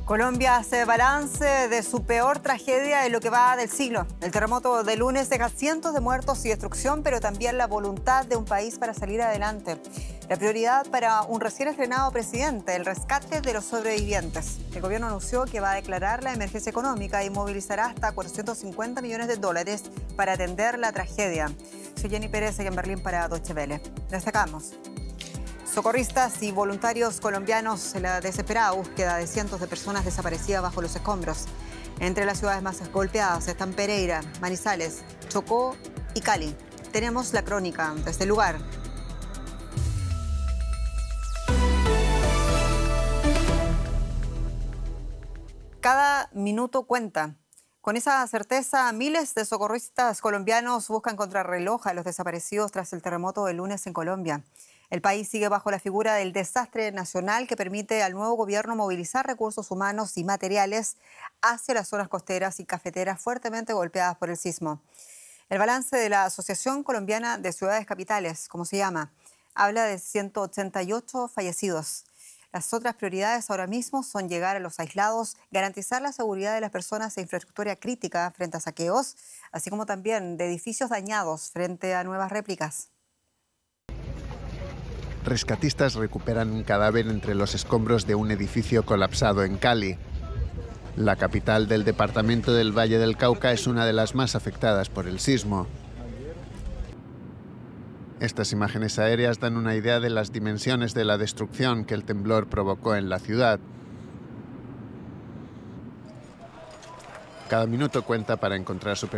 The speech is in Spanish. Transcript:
Colombia hace balance de su peor tragedia en lo que va del siglo. El terremoto de lunes deja cientos de muertos y destrucción, pero también la voluntad de un país para salir adelante. La prioridad para un recién estrenado presidente, el rescate de los sobrevivientes. El gobierno anunció que va a declarar la emergencia económica y movilizará hasta $450 millones para atender la tragedia. Soy Jenny Pérez, aquí en Berlín para Deutsche Welle. Destacamos. Socorristas y voluntarios colombianos en la desesperada búsqueda de cientos de personas desaparecidas bajo los escombros. Entre las ciudades más golpeadas están Pereira, Manizales, Chocó y Cali. Tenemos la crónica desde el lugar. Cada minuto cuenta. Con esa certeza, miles de socorristas colombianos buscan contrarreloj a los desaparecidos tras el terremoto del lunes en Colombia. El país sigue bajo la figura del desastre nacional que permite al nuevo gobierno movilizar recursos humanos y materiales hacia las zonas costeras y cafeteras fuertemente golpeadas por el sismo. El balance de la Asociación Colombiana de Ciudades Capitales, como se llama, habla de 188 fallecidos. Las otras prioridades ahora mismo son llegar a los aislados, garantizar la seguridad de las personas e infraestructura crítica frente a saqueos, así como también de edificios dañados frente a nuevas réplicas. Rescatistas recuperan un cadáver entre los escombros de un edificio colapsado en Cali. La capital del departamento del Valle del Cauca es una de las más afectadas por el sismo. Estas imágenes aéreas dan una idea de las dimensiones de la destrucción que el temblor provocó en la ciudad. Cada minuto cuenta para encontrar supervivientes.